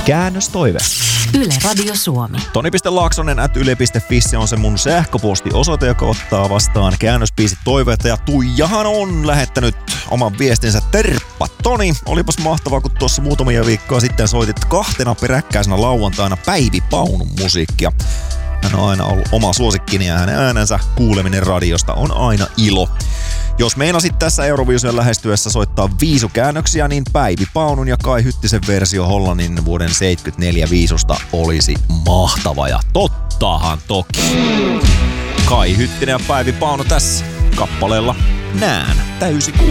Käännöstoive. Yle Radio Suomi. Toni.laaksonen@yle.fi on se mun sähköpostiosoite, joka ottaa vastaan käännösbiisit toiveita. Ja Tuijahan on lähettänyt oman viestinsä. Terppa Toni, olipas mahtavaa, kun tuossa muutamia viikkoa sitten soitit 2 peräkkäisenä lauantaina Päivi Paunun musiikkia. Hän on aina ollut oma suosikkini ja hänen äänensä kuuleminen radiosta on aina ilo. Jos meinasit tässä Euroviisun lähestyessä soittaa viisukäännöksiä, niin Päivi Paunun ja Kai Hyttisen versio Hollannin vuoden 74 viisusta olisi mahtava. Ja tottahan toki. Kai Hyttinen ja Päivi Paunu tässä kappaleella Nään täysi